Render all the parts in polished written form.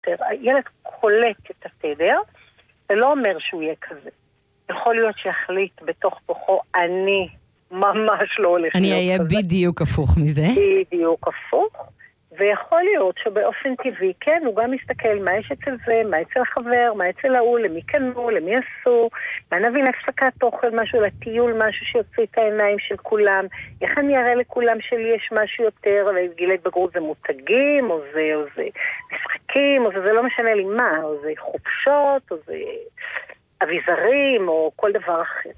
יותר. הילד קולט את התדר, זה לא אומר שהוא יהיה כזה. יכול להיות שיחליט בתוך תוכו, אני ממש לא הולך להיות כזה. אני אהיה בדיוק הפוך מזה. בדיוק הפוך. ויכול להיות שבאופן טבעי, כן, הוא גם מסתכל מה יש אצל זה, מה אצל החבר, מה אצל ההוא, למי קנו, למי עשו, מה נביא להפסקת אוכל, משהו לטיול, משהו שיוצא את העיניים של כולם, איך אני אראה לכולם שלי יש משהו יותר, וגיל ההתבגרות זה מותגים, או זה משחקים, או זה לא משנה לי מה, או זה חופשות, או זה אביזרים, או כל דבר אחר.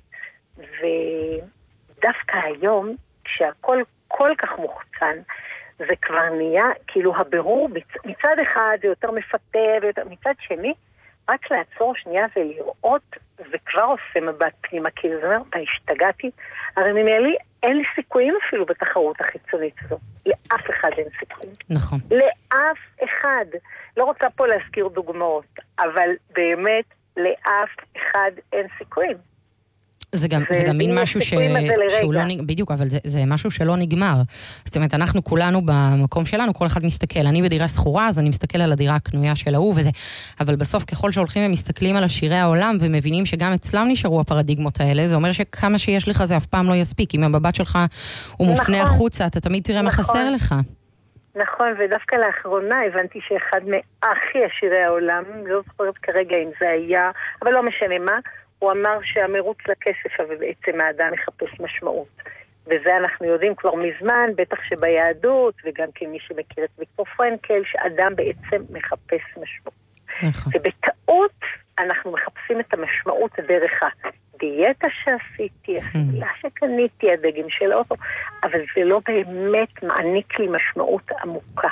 ודווקא היום, כשהכל כל כך מוחצן, זה כבר נהיה, כאילו הבירור מצד אחד זה יותר מפתה, מצד שני, רק לעצור שנייה ולראות, וכבר עושה מבט פנימה, כי זה אומר, השתגעתי, הרי ממילא אין לי סיכויים אפילו בתחרות החיצונית הזו. לאף אחד אין סיכויים. נכון. לאף אחד. לא רוצה פה להזכיר דוגמאות, אבל באמת לאף אחד אין סיכויים. זה גם מין משהו שהוא לא נגמר, בדיוק, אבל זה משהו שלא נגמר. זאת אומרת, אנחנו כולנו במקום שלנו, כל אחד מסתכל. אני בדירה סחורה, אז אני מסתכל על הדירה הקנויה של ההוא וזה. אבל בסוף, ככל שהולכים ומסתכלים על עשירי העולם, ומבינים שגם אצלם נשארו הפרדיגמות האלה, זה אומר שכמה שיש לך זה אף פעם לא יספיק. אם המבט שלך הוא מופנה החוצה, אתה תמיד תראה מה חסר לך. נכון, ודווקא לאחרונה הבנתי שאחד מהכי עשירי העולם, לא זוכרת כרגע אם זה היה, אבל לא משנה מה, הוא אמר שהמרוץ לכסף, אבל בעצם האדם מחפש משמעות. וזה אנחנו יודעים כבר מזמן, בטח שביהדות, וגם כמי שמכיר את ויקטור פרנקל, שאדם בעצם מחפש משמעות. נכון. ובטעות אנחנו מחפשים את המשמעות דרך הדיאטה שעשיתי, הסבילה שקניתי, הדגם של האוטו, אבל זה לא באמת מעניק לי משמעות עמוקה.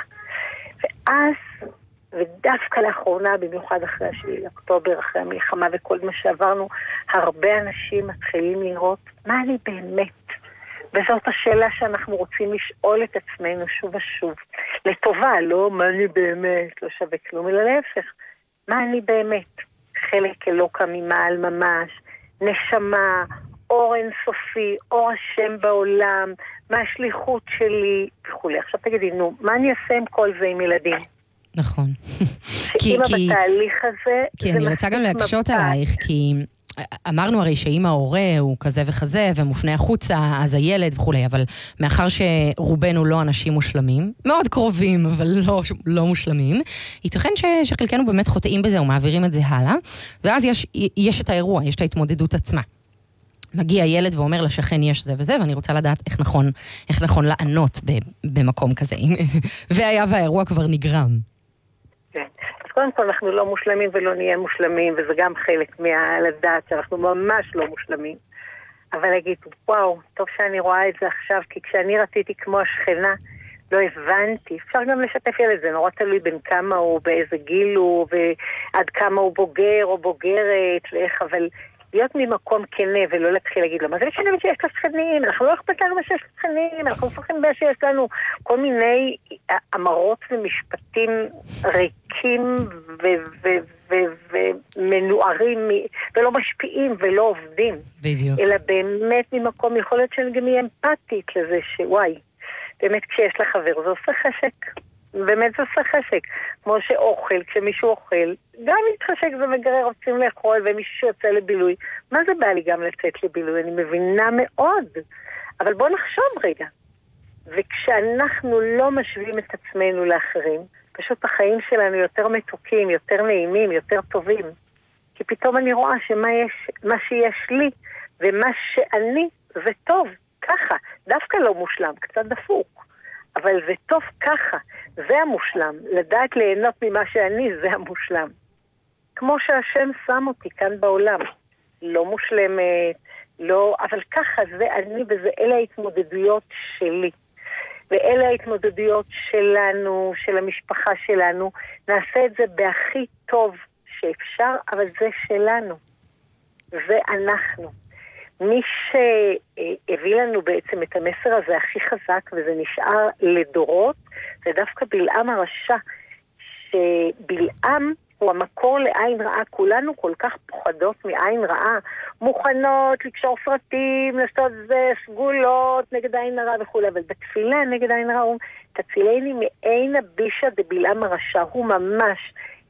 ואז ודווקא לאחרונה, במיוחד אחרי 7 באוקטובר, אחרי המלחמה וכל מה שעברנו, הרבה אנשים מתחילים לראות מה אני באמת. וזאת השאלה שאנחנו רוצים לשאול את עצמנו שוב ושוב. לטובה, לא מה אני באמת, לא שווה כלום, אלא להפך. מה אני באמת? חלק אלוקה ממעל ממש, נשמה, אור אינסופי, אור השם בעולם, מה השליחות שלי וכו'. עכשיו תגידי, נו, מה אני אעשה עם כל זה עם ילדים? נכון. שאמא בתהליך הזה... כי אני רוצה גם להקשות עלייך, כי אמרנו הרי שאם ההורה הוא כזה וכזה ומופנה החוצה, אז הילד וכו', אבל מאחר שרובנו לא אנשים מושלמים, מאוד קרובים, אבל לא מושלמים, ייתכן שחלקנו באמת חוטאים בזה ומעבירים את זה הלאה, ואז יש את האירוע, יש את ההתמודדות עצמה. מגיע ילד ואומר לשכן יש זה וזה, ואני רוצה לדעת איך נכון לענות במקום כזה. והיה והאירוע כבר נגרם. כן. אז קודם כל אנחנו לא מושלמים ולא נהיה מושלמים, וזה גם חלק מהלדעת שאנחנו ממש לא מושלמים. אבל להגיד, וואו, טוב שאני רואה את זה עכשיו, כי כשאני רציתי כמו השכנה, לא הבנתי. אפשר גם לשתף ילד, זה נורא תלוי בין כמה הוא, באיזה גיל הוא, ועד כמה הוא בוגר או בוגרת, ואיך, אבל להיות ממקום כנה ולא להתחיל להגיד לו, מה זה משנה שיש לשכנים, אנחנו לא אכפת לנו שיש לשכנים, אנחנו מפחדים שיש לנו כל מיני אמרות ומשפטים ריקים ומנוערים ולא משפיעים ולא עובדים. בדיוק. אלא באמת ממקום יכול להיות שאני גם אהיה אמפתית לזה שוואי, באמת כשיש לך חבר זה עושה חשק. באמת זה עושה חשק. כמו שאוכל, כשמישהו אוכל, גם מתחשק ומגרר, רוצים לאכול, ומישהו שיוצא לבילוי. מה זה בא לי גם לצאת לבילוי? אני מבינה מאוד. אבל בוא נחשוב רגע. וכשאנחנו לא משווים את עצמנו לאחרים, פשוט החיים שלנו יותר מתוקים, יותר נעימים, יותר טובים. כי פתאום אני רואה שמה שיש לי, ומה שאני, זה טוב. ככה. דווקא לא מושלם, קצת דפוק. אבל זה טוב ככה, זה המושלם. לדעת ליהנות ממה שאני, זה המושלם. כמו שהשם שם אותי כאן בעולם. לא מושלמת, לא, אבל ככה זה אני וזה אלה ההתמודדויות שלי. ואלה ההתמודדויות שלנו, של המשפחה שלנו. נעשה את זה בהכי טוב שאפשר, אבל זה שלנו. זה אנחנו. מי שהביא לנו בעצם את המסר הזה הכי חזק, וזה נשאר לדורות, זה דווקא בלעם הרשע, שבלעם הוא המקור לעין רעה. כולנו כל כך פוחדות מעין רעה, מוכנות לקשור סרטים, לעשות זה, סגולות נגד עין הרע וכו', אבל בתפילה נגד עין רעה הוא תצילני מעין הבישה דבלעם הרשע, הוא ממש